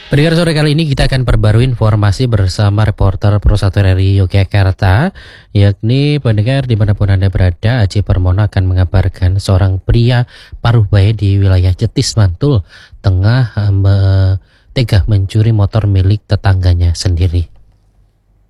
Pendengar, sore kali ini kita akan perbarui informasi bersama reporter Pro 1 RRI Yogyakarta, yakni pendengar dimanapun Anda berada, Aji Permono akan mengabarkan seorang pria paruh baya di wilayah Jetis, Bantul, tengah tega mencuri motor milik tetangganya sendiri.